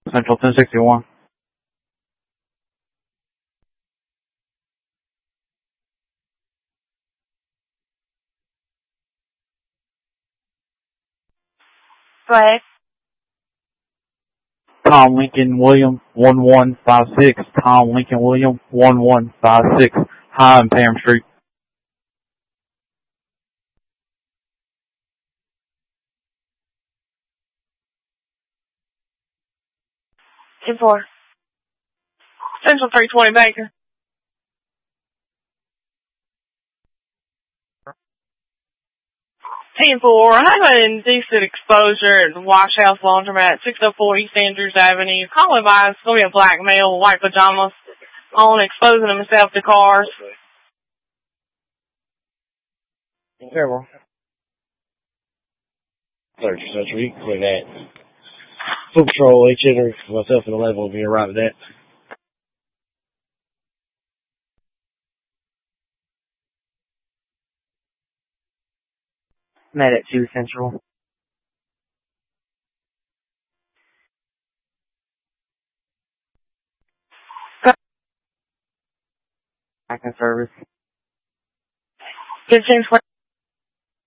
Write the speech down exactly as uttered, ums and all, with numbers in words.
Central ten sixty-one. Flag. Tom Lincoln William one one five six. Tom Lincoln William one one five six. High and Pam Street. ten four. Central three twenty Baker. ten four. I have an indecent exposure at the Wash House Laundromat, six oh four East Andrews Avenue. Call advice. It's going to be a black male with white pajamas on, exposing himself to cars. Terrible. Third century, between that. Foot Patrol, H. Henry, myself, and eleven will be arrived at that. Met at two Central. Back in service. fifteen twenty.